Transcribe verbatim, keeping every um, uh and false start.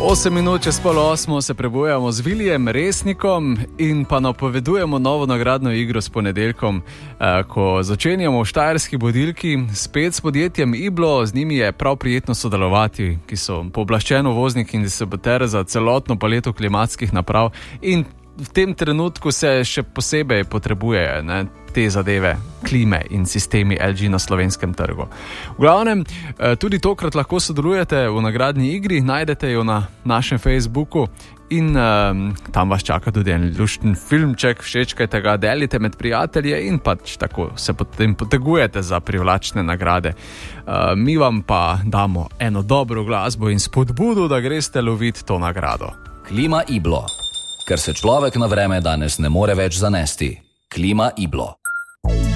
Osem minut čez pol osmo se prebujamo z Vilijem Resnikom in pa napovedujemo novo nagradno igro s ponedeljkom, ko začenjamo v štajerski budilki spet s podjetjem Iblo. Z njimi je prav prijetno sodelovati, ki so pooblaščeno voznik in distributer za celotno paleto klimatskih naprav in v tem trenutku se še posebej potrebuje, ne, te zadeve, klime in sistemi L G na slovenskem trgu. V glavnem, tudi tokrat lahko sodelujete v nagradni igri, najdete jo na našem Facebooku in um, tam vas čaka tudi en lušten filmček, všečkajte ga, delite med prijatelje in pač tako se potem potegujete za privlačne nagrade. Uh, mi vam pa damo eno dobro glasbo in spodbudo, da greste loviti to nagrado. Klima Iblo. Ker se človek na vreme danes ne more več zanesti. Klima Iblo.